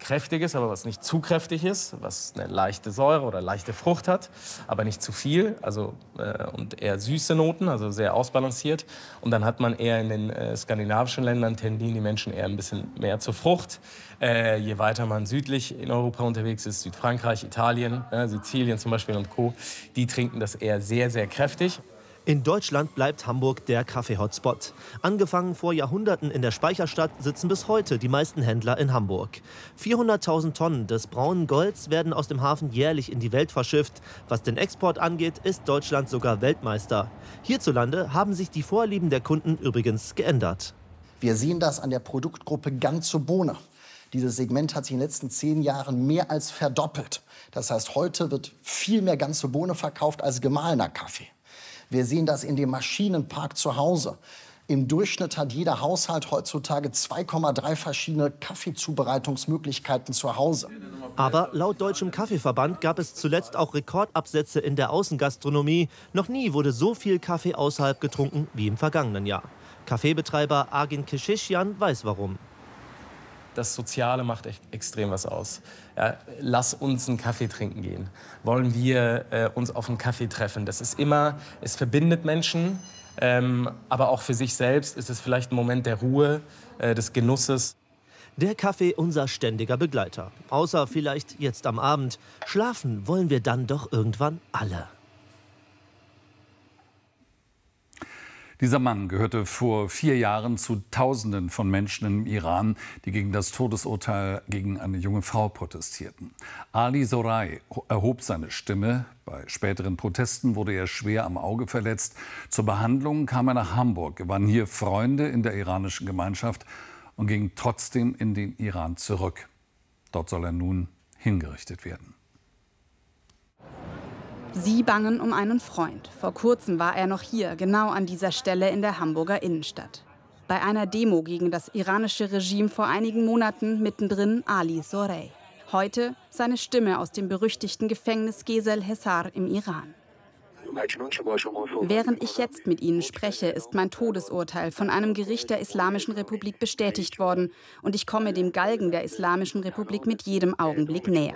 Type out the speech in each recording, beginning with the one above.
kräftig ist, aber was nicht zu kräftig ist, was eine leichte Säure oder leichte Frucht hat, aber nicht zu viel, und eher süße Noten, also sehr ausbalanciert. Und dann hat man eher in den skandinavischen Ländern tendieren die Menschen eher ein bisschen mehr zur Frucht. Je weiter man südlich in Europa unterwegs ist, Südfrankreich, Italien, Sizilien zum Beispiel und Co., die trinken das eher sehr, sehr kräftig. In Deutschland bleibt Hamburg der Kaffee-Hotspot. Angefangen vor Jahrhunderten in der Speicherstadt sitzen bis heute die meisten Händler in Hamburg. 400.000 Tonnen des braunen Golds werden aus dem Hafen jährlich in die Welt verschifft. Was den Export angeht, ist Deutschland sogar Weltmeister. Hierzulande haben sich die Vorlieben der Kunden übrigens geändert. Wir sehen das an der Produktgruppe Ganze Bohne. Dieses Segment hat sich in den letzten 10 Jahren mehr als verdoppelt. Das heißt, heute wird viel mehr ganze Bohne verkauft als gemahlener Kaffee. Wir sehen das in dem Maschinenpark zu Hause. Im Durchschnitt hat jeder Haushalt heutzutage 2,3 verschiedene Kaffeezubereitungsmöglichkeiten zu Hause. Aber laut Deutschem Kaffeeverband gab es zuletzt auch Rekordabsätze in der Außengastronomie. Noch nie wurde so viel Kaffee außerhalb getrunken wie im vergangenen Jahr. Kaffeebetreiber Agin Keşişyan weiß warum. Das Soziale macht echt extrem was aus. Ja, lass uns einen Kaffee trinken gehen. Wollen wir uns auf einen Kaffee treffen? Das ist immer, es verbindet Menschen, aber auch für sich selbst ist es vielleicht ein Moment der Ruhe, des Genusses. Der Kaffee unser ständiger Begleiter. Außer vielleicht jetzt am Abend. Schlafen wollen wir dann doch irgendwann alle. Dieser Mann gehörte vor 4 Jahren zu Tausenden von Menschen im Iran, die gegen das Todesurteil gegen eine junge Frau protestierten. Ali Sorey erhob seine Stimme. Bei späteren Protesten wurde er schwer am Auge verletzt. Zur Behandlung kam er nach Hamburg, gewann hier Freunde in der iranischen Gemeinschaft und ging trotzdem in den Iran zurück. Dort soll er nun hingerichtet werden. Sie bangen um einen Freund. Vor kurzem war er noch hier, genau an dieser Stelle in der Hamburger Innenstadt. Bei einer Demo gegen das iranische Regime vor einigen Monaten mittendrin Ali Sorey. Heute seine Stimme aus dem berüchtigten Gefängnis Gesel Hesar im Iran. Während ich jetzt mit Ihnen spreche, ist mein Todesurteil von einem Gericht der Islamischen Republik bestätigt worden. Und ich komme dem Galgen der Islamischen Republik mit jedem Augenblick näher.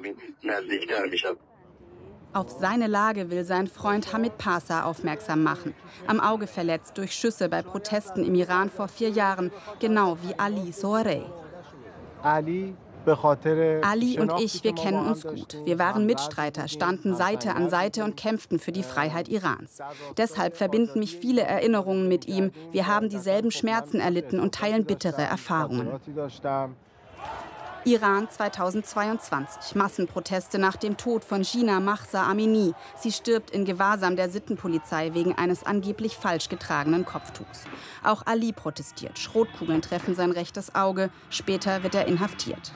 Auf seine Lage will sein Freund Hamid Parsa aufmerksam machen. Am Auge verletzt durch Schüsse bei Protesten im Iran vor 4 Jahren, genau wie Ali Sorey. Ali und ich, wir kennen uns gut. Wir waren Mitstreiter, standen Seite an Seite und kämpften für die Freiheit Irans. Deshalb verbinden mich viele Erinnerungen mit ihm. Wir haben dieselben Schmerzen erlitten und teilen bittere Erfahrungen. Iran 2022. Massenproteste nach dem Tod von Jina Mahsa Amini. Sie stirbt in Gewahrsam der Sittenpolizei wegen eines angeblich falsch getragenen Kopftuchs. Auch Ali protestiert. Schrotkugeln treffen sein rechtes Auge. Später wird er inhaftiert.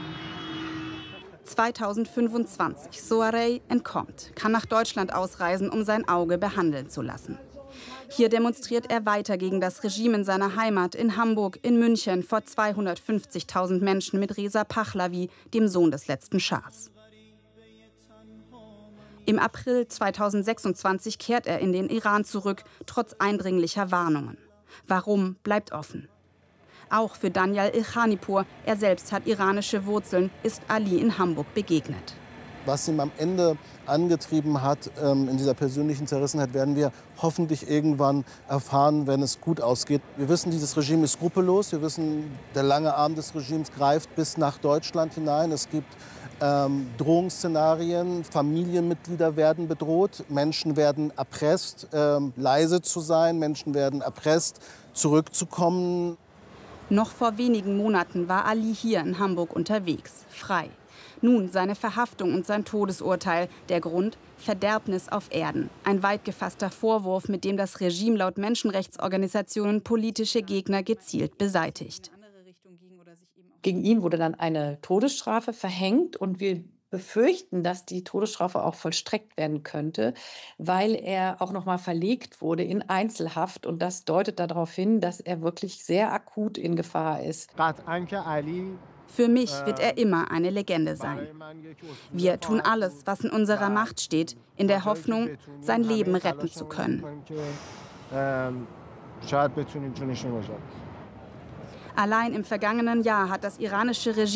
2025. Sorey entkommt, kann nach Deutschland ausreisen, um sein Auge behandeln zu lassen. Hier demonstriert er weiter gegen das Regime in seiner Heimat, in Hamburg, in München, vor 250.000 Menschen mit Reza Pahlavi, dem Sohn des letzten Schahs. Im April 2026 kehrt er in den Iran zurück, trotz eindringlicher Warnungen. Warum, bleibt offen. Auch für Danyal Ilkhanipur, er selbst hat iranische Wurzeln, ist Ali in Hamburg begegnet. Was ihm am Ende angetrieben hat, in dieser persönlichen Zerrissenheit, werden wir hoffentlich irgendwann erfahren, wenn es gut ausgeht. Wir wissen, dieses Regime ist skrupellos. Wir wissen, der lange Arm des Regimes greift bis nach Deutschland hinein. Es gibt Drohungsszenarien, Familienmitglieder werden bedroht, Menschen werden erpresst, leise zu sein, Menschen werden erpresst, zurückzukommen. Noch vor wenigen Monaten war Ali hier in Hamburg unterwegs, frei. Nun seine Verhaftung und sein Todesurteil. Der Grund? Verderbnis auf Erden. Ein weit gefasster Vorwurf, mit dem das Regime laut Menschenrechtsorganisationen politische Gegner gezielt beseitigt. Gegen ihn wurde dann eine Todesstrafe verhängt und wir befürchten, dass die Todesstrafe auch vollstreckt werden könnte, weil er auch noch mal verlegt wurde in Einzelhaft. Und das deutet darauf hin, dass er wirklich sehr akut in Gefahr ist. Für mich wird er immer eine Legende sein. Wir tun alles, was in unserer Macht steht, in der Hoffnung, sein Leben retten zu können. Allein im vergangenen Jahr hat das iranische Regime